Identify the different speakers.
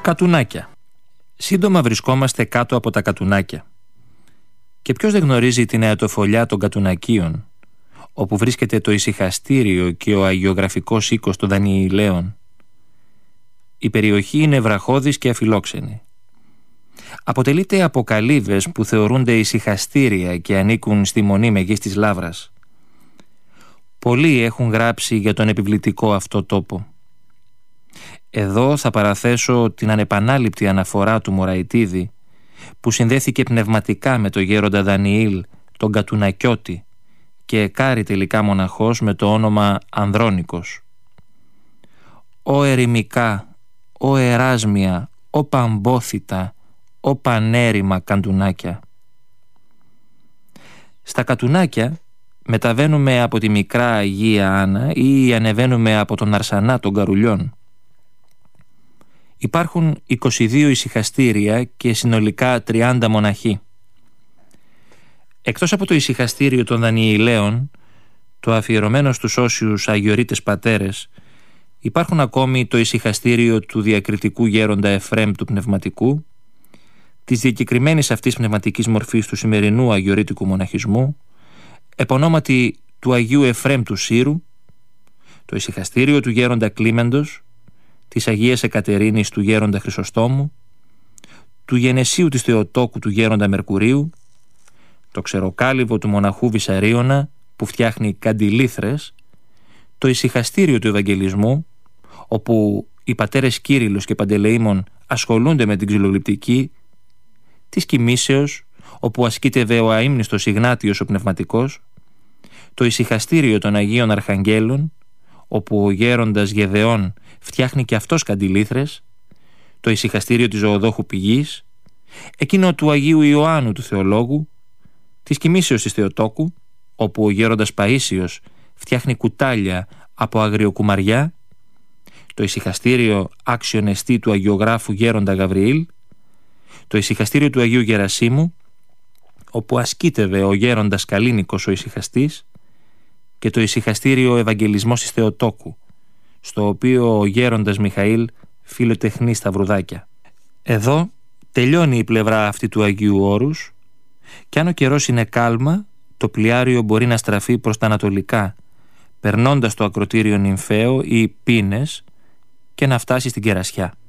Speaker 1: Κατουνάκια. Σύντομα βρισκόμαστε κάτω από τα Κατουνάκια. Και ποιος δεν γνωρίζει την αετοφολιά των Κατουνακίων, όπου βρίσκεται το ησυχαστήριο και ο αγιογραφικός οίκος των Δανιηλαίων. Η περιοχή είναι βραχώδης και αφιλόξενη. Αποτελείται από καλύβες που θεωρούνται ησυχαστήρια και ανήκουν στη Μονή Μεγής της Λαύρας. Πολλοί έχουν γράψει για τον επιβλητικό αυτό τόπο. Εδώ θα παραθέσω την ανεπανάληπτη αναφορά του Μωραητίδη, που συνδέθηκε πνευματικά με το γέροντα Δανιήλ, τον Κατουνακιώτη, και εκάρει τελικά μοναχός με το όνομα Ανδρώνικος. «Ω ερημικά, ω εράσμια, ω παμπόθητα, ω πανέρημα Κατουνάκια». Στα Κατουνάκια μεταβαίνουμε από τη μικρά Αγία Άννα ή ανεβαίνουμε από τον Αρσανά των Καρουλιών. Υπάρχουν 22 ησυχαστήρια και συνολικά 30 μοναχοί. Εκτός από το ησυχαστήριο των Δανιηλαίων, το αφιερωμένο στους όσιους αγιορείτες πατέρες, υπάρχουν ακόμη το ησυχαστήριο του διακριτικού γέροντα Εφρέμ του Πνευματικού, της διακεκριμένης αυτής πνευματικής μορφής του σημερινού αγιορείτικου μοναχισμού, επωνόματι του Αγίου Εφρέμ του Σύρου, το ησυχαστήριο του γέροντα Κλίμεντος, της Αγίας Εκατερίνης του γέροντα Χρυσοστόμου, του Γενεσίου της Θεοτόκου του γέροντα Μερκουρίου, το ξεροκάλυβο του μοναχού Βυσαρίωνα που φτιάχνει καντιλήθρες, το ησυχαστήριο του Ευαγγελισμού, όπου οι πατέρες Κύριλλος και Παντελεήμων ασχολούνται με την ξυλογλυπτική, της Κοιμήσεως, όπου ασκείται ο αείμνηστος Ιγνάτιος ο Πνευματικός, το ησυχαστήριο των Αγίων Αρχαγγέλων, όπου ο γέροντας Γεδεών φτιάχνει και αυτός καντιλήθρες, το ησυχαστήριο της Ζωοδόχου Πηγής, εκείνο του Αγίου Ιωάννου του Θεολόγου, της Κοιμήσεως της Θεοτόκου, όπου ο γέροντας Παΐσιος φτιάχνει κουτάλια από αγριοκουμαριά, το ησυχαστήριο άξιον εστί του Αγιογράφου γέροντα Γαβριήλ, το ησυχαστήριο του Αγίου Γερασίμου, όπου ασκήτευε ο γέροντας Καλίνικος ο ησυχαστής, και το ησυχαστήριο Ευαγγελισμός της Θεοτόκου, στο οποίο ο γέροντας Μιχαήλ φιλοτεχνεί στα βρουδάκια. Εδώ τελειώνει η πλευρά αυτή του Αγίου Όρους, και αν ο καιρός είναι κάλμα, το πλοιάριο μπορεί να στραφεί προς τα ανατολικά, περνώντας το ακροτήριο Νυμφαίο ή Πίνες, και να φτάσει στην Κερασιά.